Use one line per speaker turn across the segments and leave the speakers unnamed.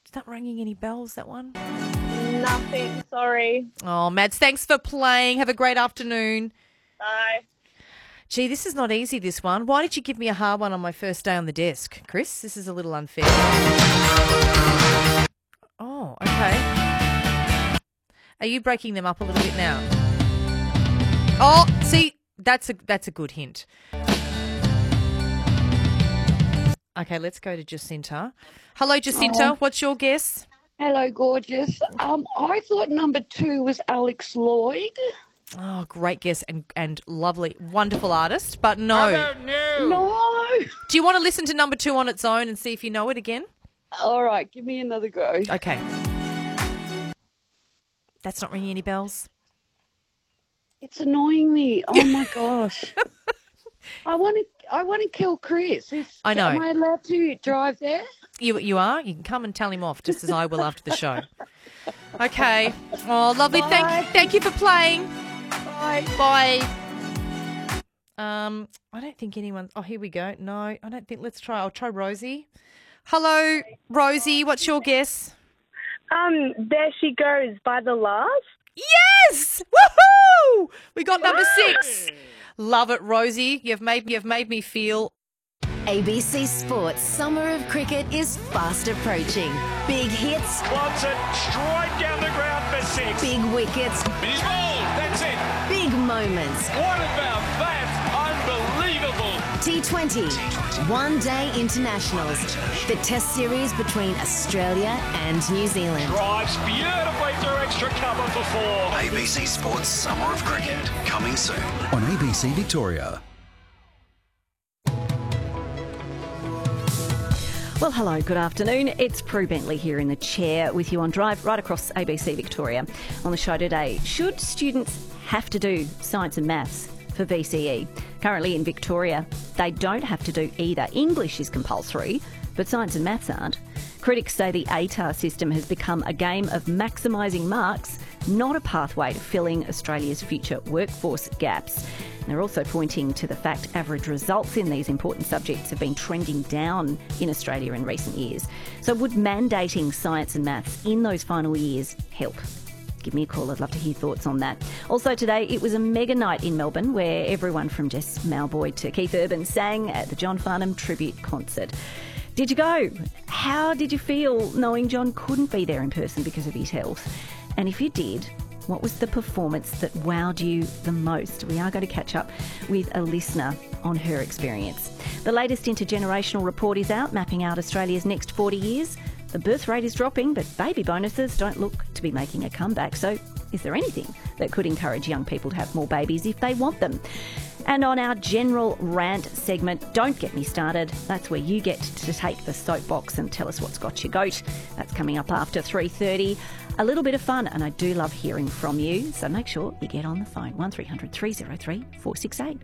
not ringing any bells, that one?
Nothing, sorry.
Oh, Mads, thanks for playing. Have a great afternoon.
Bye.
Gee, this is not easy, this one. Why did you give me a hard one on my first day on the desk? Chris, this is a little unfair. Oh, okay. Are you breaking them up a little bit now? Oh, see, that's a good hint. Okay, let's go to Jacinta. Hello, Jacinta. What's your guess?
Hello, gorgeous. I thought number 2 was Alex Lloyd.
Oh, great guess and lovely, wonderful artist, but no.
No.
Do you want to listen to number 2 on its own and see if you know it again?
All right, give me another go.
Okay. That's not ringing any bells?
It's annoying me. Oh, my gosh. I want to kill Chris.
I know.
Am I allowed to drive there?
You are? You can come and tell him off, just as I will after the show. Okay. Oh, lovely.
Bye.
Thank you for playing.
Bye.
Bye. I don't think anyone... Oh, here we go. No, I don't think... I'll try Rosie. Hello, Rosie. What's your guess?
There She Goes by The Last.
Yes! Woohoo! We got number 6. Love it, Rosie. You've made me feel...
ABC Sports Summer of Cricket is fast approaching. Big hits.
Wants it straight down the ground for 6.
Big wickets.
He's bowled. That's it.
Big moments.
What about that? Unbelievable.
T20. One-day internationals. The test series between Australia and New Zealand.
Drives beautifully through extra cover for 4.
ABC Sports Summer of Cricket, coming soon on ABC Victoria.
Well, hello, good afternoon. It's Prue Bentley here in the chair with you on Drive right across ABC Victoria. On the show today, should students have to do science and maths for VCE? Currently in Victoria, they don't have to do either. English is compulsory, but science and maths aren't. Critics say the ATAR system has become a game of maximising marks, not a pathway to filling Australia's future workforce gaps. And they're also pointing to the fact average results in these important subjects have been trending down in Australia in recent years. So would mandating science and maths in those final years help? Give me a call. I'd love to hear thoughts on that. Also today, it was a mega night in Melbourne where everyone from Jess Malboy to Keith Urban sang at the John Farnham Tribute Concert. Did you go? How did you feel knowing John couldn't be there in person because of his health? And if you did, what was the performance that wowed you the most? We are going to catch up with a listener on her experience. The latest intergenerational report is out, mapping out Australia's next 40 years. The birth rate is dropping, but baby bonuses don't look to be making a comeback. So is there anything that could encourage young people to have more babies if they want them? And on our general rant segment, Don't Get Me Started, that's where you get to take the soapbox and tell us what's got your goat. That's coming up after 3:30. A little bit of fun, and I do love hearing from you, so make sure you get on the phone, 1300 303 468.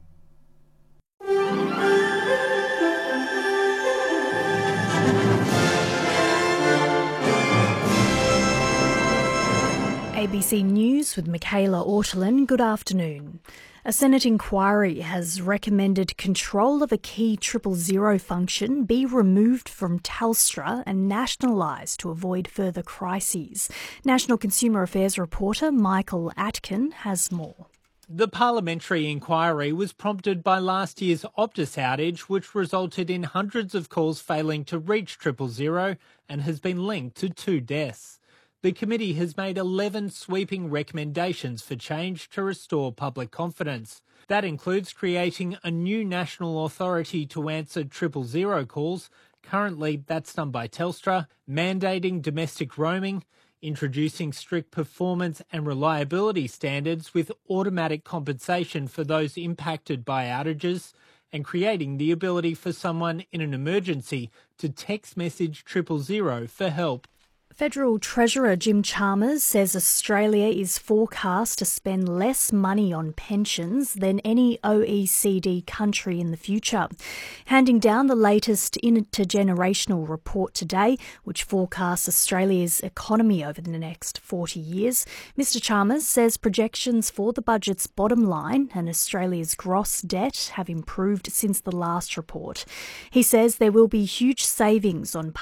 ABC News with Michaela Ortolin. Good afternoon. A Senate inquiry has recommended control of a key 000 function be removed from Telstra and nationalised to avoid further crises. National Consumer Affairs reporter Michael Atkin has more.
The parliamentary inquiry was prompted by last year's Optus outage, which resulted in hundreds of calls failing to reach 000 and has been linked to 2 deaths. The committee has made 11 sweeping recommendations for change to restore public confidence. That includes creating a new national authority to answer 000 calls. Currently, that's done by Telstra, mandating domestic roaming, introducing strict performance and reliability standards with automatic compensation for those impacted by outages, and creating the ability for someone in an emergency to text message 000 for help.
Federal Treasurer Jim Chalmers says Australia is forecast to spend less money on pensions than any OECD country in the future. Handing down the latest intergenerational report today, which forecasts Australia's economy over the next 40 years, Mr Chalmers says projections for the budget's bottom line and Australia's gross debt have improved since the last report. He says there will be huge savings on